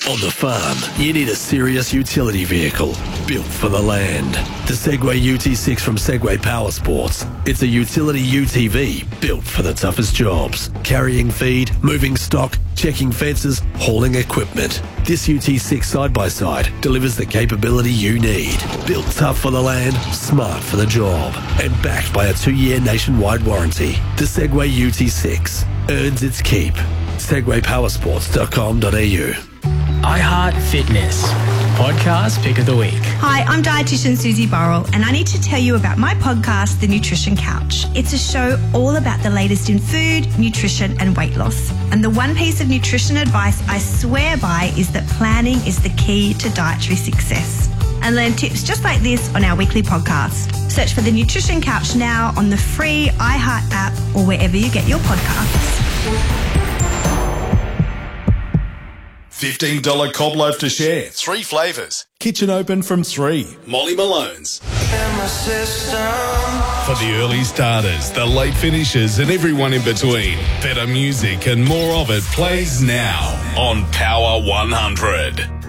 On the farm, you need a serious utility vehicle built for the land. The Segway UT6 from Segway Power Sports. It's a utility UTV built for the toughest jobs. Carrying feed, moving stock, checking fences, hauling equipment. This UT6 side-by-side delivers the capability you need. Built tough for the land, smart for the job. And backed by a 2-year nationwide warranty. The Segway UT6 earns its keep. SegwayPowersports.com.au. iHeart Fitness, podcast pick of the week. Hi, I'm dietitian Susie Burrell, and I need to tell you about my podcast, The Nutrition Couch. It's a show all about the latest in food, nutrition, and weight loss. And the one piece of nutrition advice I swear by is that planning is the key to dietary success. And learn tips just like this on our weekly podcast. Search for The Nutrition Couch now on the free iHeart app or wherever you get your podcasts. $15 cob loaf to share. 3 flavours. Kitchen open from 3. Molly Malone's. For the early starters, the late finishers and everyone in between, better music and more of it plays now on Power 100.